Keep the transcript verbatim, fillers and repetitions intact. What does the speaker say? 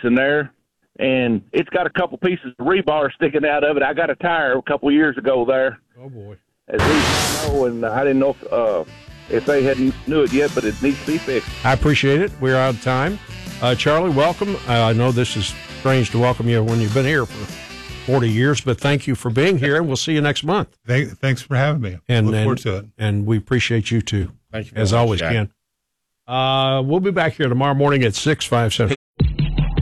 in there, and it's got a couple pieces of rebar sticking out of it. I got a tire a couple years ago there. Oh, boy. As we know, and I didn't know if, uh, if they hadn't knew it yet, but it needs to be fixed. I appreciate it. We're out of time. Uh, Charlie, welcome. Uh, I know this is strange to welcome you when you've been here for forty years, but thank you for being here, and we'll see you next month. Thank, thanks for having me. And, Look and, forward to it. And we appreciate you, too. Thank you. As much, always, Jack. Ken. Uh, we'll be back here tomorrow morning at six, five, seven.